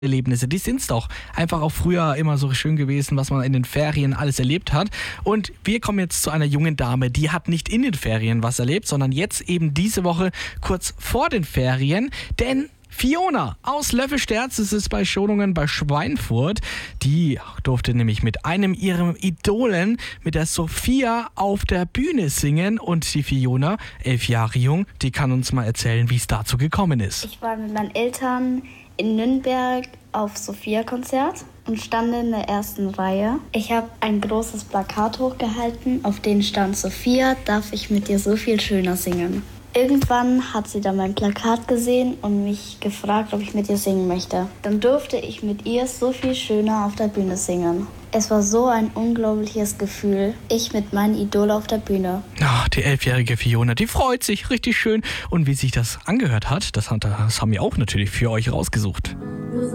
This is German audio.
Erlebnisse, die sind's doch. Einfach auch früher immer so schön gewesen, was man in den Ferien alles erlebt hat. Und wir kommen jetzt zu einer jungen Dame, die hat nicht in den Ferien was erlebt, sondern jetzt eben diese Woche kurz vor den Ferien, denn Fiona aus Löffelsterz, das ist bei Schonungen bei Schweinfurt, die durfte nämlich mit einem ihrer Idolen, mit der Sophia, auf der Bühne singen. Und die Fiona, 11 Jahre jung, die kann uns mal erzählen, wie es dazu gekommen ist. Ich war mit meinen Eltern in Nürnberg auf Sophia-Konzert und stand in der ersten Reihe. Ich habe ein großes Plakat hochgehalten, auf dem stand: Sophia, darf ich mit dir so viel schöner singen? Irgendwann hat sie dann mein Plakat gesehen und mich gefragt, ob ich mit ihr singen möchte. Dann durfte ich mit ihr so viel schöner auf der Bühne singen. Es war so ein unglaubliches Gefühl. Ich mit meinem Idol auf der Bühne. Ach, die 11-jährige Fiona, die freut sich richtig schön. Und wie sich das angehört hat, das haben wir auch natürlich für euch rausgesucht.